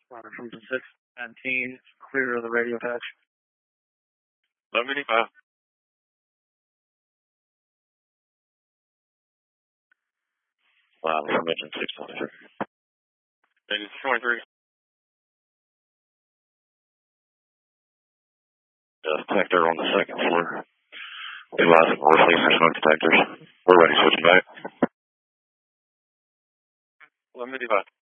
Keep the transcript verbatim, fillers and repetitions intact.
Roger from six nineteen, clear of the radio patch. eleven eighty-five. Wow, information six twenty-three. six twenty-three. Uh, detector on the second floor. Utilize more laser smoke detectors. We're ready, switching back. eleven eighty-five.